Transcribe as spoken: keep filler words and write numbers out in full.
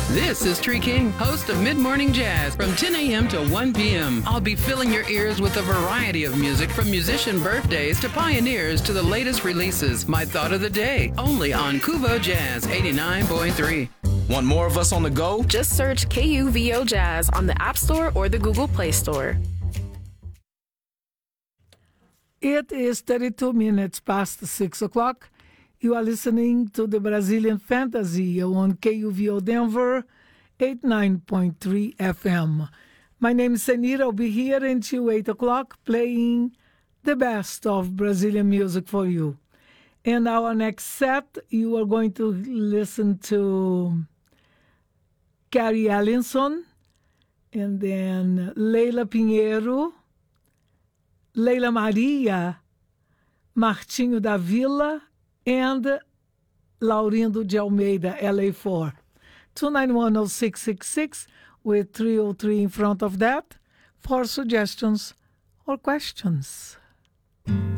This is Tree King, host of Mid Morning Jazz from ten a.m. to one p.m. I'll be filling your ears with a variety of music from musician birthdays to pioneers to the latest releases. My thought of the day, only on Kuvo Jazz eighty-nine point three. Want more of us on the go? Just search K U V O Jazz on the App Store or the Google Play Store. It is thirty-two minutes past six o'clock. You are listening to the Brazilian Fantasy on K U V O Denver, eighty-nine point three F M. My name is Senira. I'll be here until eight o'clock playing the best of Brazilian music for you. And our next set, you are going to listen to Carrie Ellinson, and then Leila Pinheiro, Leila Maria, Martinho da Vila, and Laurindo de Almeida, L A four. two nine one oh six six six with three oh three in front of that for suggestions or questions.